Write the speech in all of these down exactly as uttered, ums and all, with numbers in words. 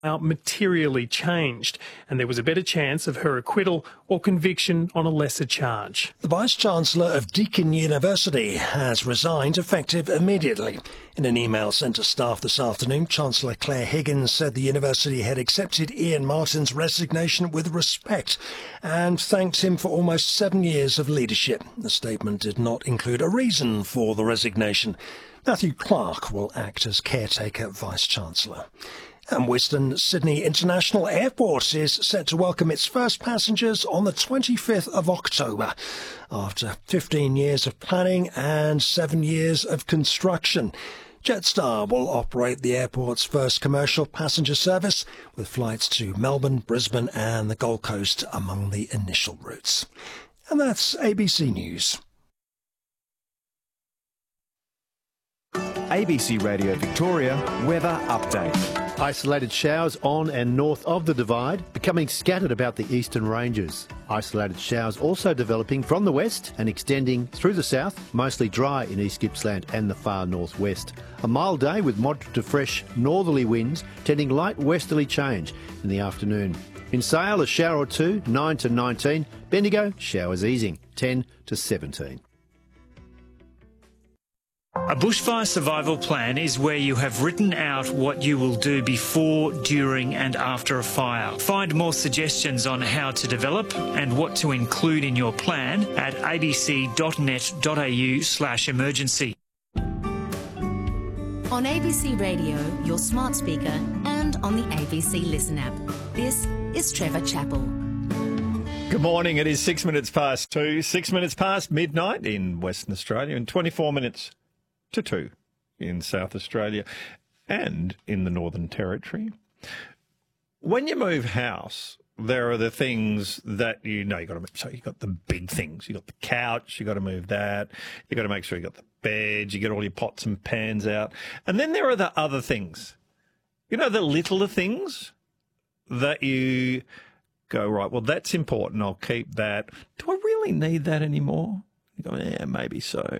materially changed, and there was a better chance of her acquittal or conviction on a lesser charge. The Vice-Chancellor of Deakin University has resigned effective immediately. In an email sent to staff this afternoon, Chancellor Claire Higgins said the university had accepted Ian Martin's resignation with respect and thanked him for almost seven years of leadership. The statement did not include a reason for the resignation. Matthew Clark will act as caretaker Vice-Chancellor. And Western Sydney International Airport is set to welcome its first passengers on the twenty-fifth of October, after fifteen years of planning and seven years of construction. Jetstar will operate the airport's first commercial passenger service, with flights to Melbourne, Brisbane and the Gold Coast among the initial routes. And that's A B C News. A B C Radio Victoria weather update. Isolated showers on and north of the Divide, becoming scattered about the eastern ranges. Isolated showers also developing from the west and extending through the south, mostly dry in East Gippsland and the far northwest. A mild day with moderate to fresh northerly winds, tending light westerly change in the afternoon. In Sale, a shower or two, nine to nineteen. Bendigo, showers easing, ten to seventeen. A bushfire survival plan is where you have written out what you will do before, during and after a fire. Find more suggestions on how to develop and what to include in your plan at abc.net.au slash emergency. On A B C Radio, your smart speaker, and on the A B C Listen app. This is Trevor Chappell. Good morning. It is six minutes past two, six minutes past midnight in Western Australia and twenty-four minutes to two in South Australia and in the Northern Territory. When you move house, there are the things that you know you got to move. So you got the big things. You got the couch. You got to move that. You got to make sure you got the bed. You get all your pots and pans out. And then there are the other things. You know, the littler things that you go, right, well, that's important. I'll keep that. Do I really need that anymore? You go, yeah, maybe so.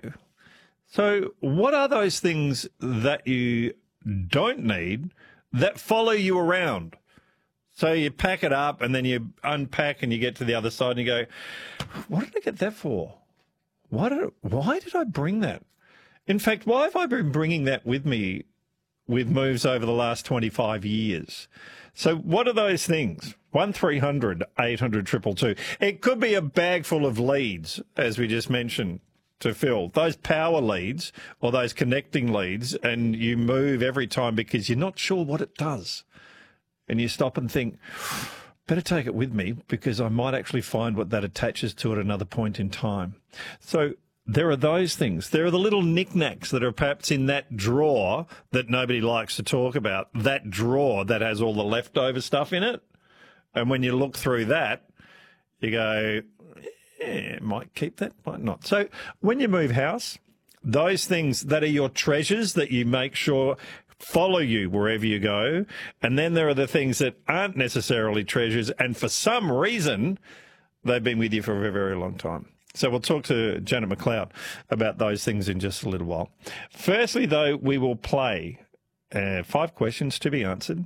So what are those things that you don't need that follow you around? So you pack it up and then you unpack and you get to the other side and you go, what did I get that for? Why did, it, why did I bring that? In fact, why have I been bringing that with me with moves over the last twenty-five years? So what are those things? one three hundred eight hundred two two two. It could be a bag full of leads, as we just mentioned, to fill. Those power leads or those connecting leads, and you move every time because you're not sure what it does. And you stop and think, better take it with me because I might actually find what that attaches to at another point in time. So there are those things. There are the little knickknacks that are perhaps in that drawer that nobody likes to talk about, that drawer that has all the leftover stuff in it. And when you look through that, you go, yeah, might keep that, might not. So when you move house, those things that are your treasures that you make sure follow you wherever you go. And then there are the things that aren't necessarily treasures, and for some reason, they've been with you for a very, very long time. So we'll talk to Janet McLeod about those things in just a little while. Firstly, though, we will play uh, five questions to be answered,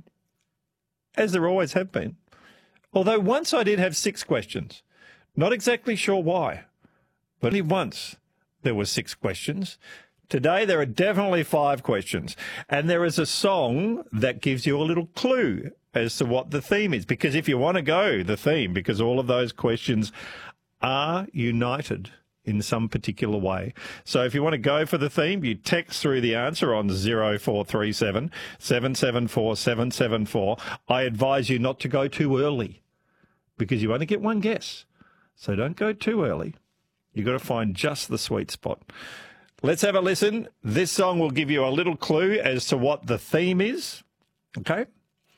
as there always have been. Although once I did have six questions. Not exactly sure why, but only once there were six questions. Today there are definitely five questions. And there is a song that gives you a little clue as to what the theme is. Because if you want to go the theme, because all of those questions are united in some particular way. So if you want to go for the theme, you text through the answer on zero four three seven, seven seven four, seven seven four. I advise you not to go too early because you only get one guess. So don't go too early. You've got to find just the sweet spot. Let's have a listen. This song will give you a little clue as to what the theme is. Okay?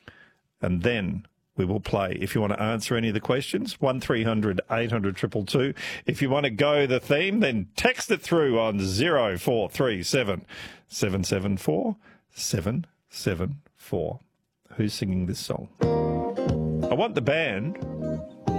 And then we will play. If you want to answer any of the questions, one three hundred eight hundred two two two. If you want to go the theme, then text it through on zero four three seven, seven seven four, seven seven four. Who's singing this song? I want the band